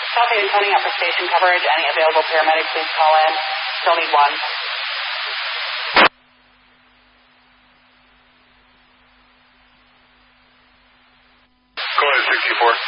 South 8 phoning up for station coverage. Any available paramedics, please call in. Still need one. Go ahead, 64.